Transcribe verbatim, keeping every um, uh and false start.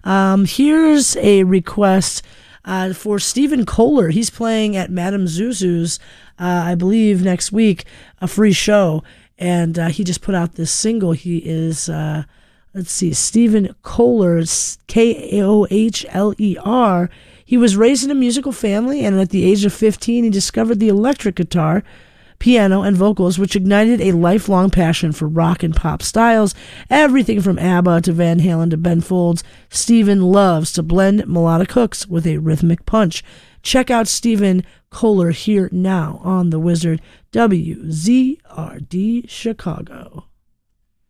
Um, here's a request uh, for Stephen Kohler. He's playing at Madame Zuzu's, uh, I believe, next week, a free show. And uh, he just put out this single. He is, uh, let's see, Stephen Kohler, K O H L E R. He was raised in a musical family, and at the age of fifteen, he discovered the electric guitar, piano, and vocals, which ignited a lifelong passion for rock and pop styles. Everything from ABBA to Van Halen to Ben Folds, Stephen loves to blend melodic hooks with a rhythmic punch. Check out Stephen Kohler here now on The Wizard, W Z R D Chicago.